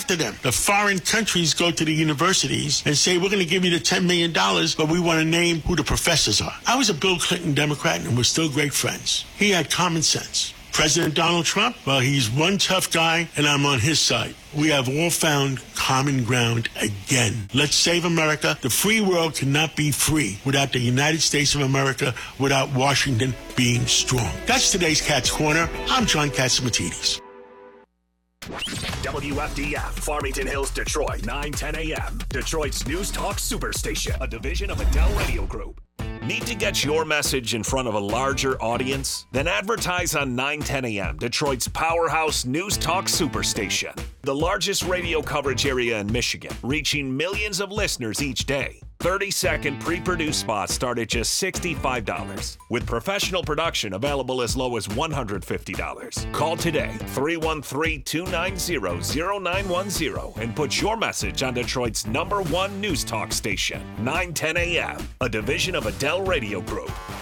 after them. The foreign countries go to the universities and say, we're going to give you the $10 million, but we want to name who the professors are. I was a Bill Clinton Democrat, and we're still great friends. He had common sense. President Donald Trump, well, he's one tough guy, and I'm on his side. We have all found common ground again. Let's save America. The free world cannot be free without the United States of America, without Washington being strong. That's today's Cat's Corner. I'm John Catsimatidis. WFDF, Farmington Hills, Detroit, 9:10 a.m. Detroit's News Talk Superstation, a division of Adele Radio Group. Need to get your message in front of a larger audience? Then advertise on 9:10 a.m., Detroit's powerhouse News Talk Superstation. The largest radio coverage area in Michigan, reaching millions of listeners each day. 30-second pre-produced spots start at just $65, with professional production available as low as $150. Call today, 313-290-0910, and put your message on Detroit's #1 news talk station, 910 a.m., a division of Adele Radio Group.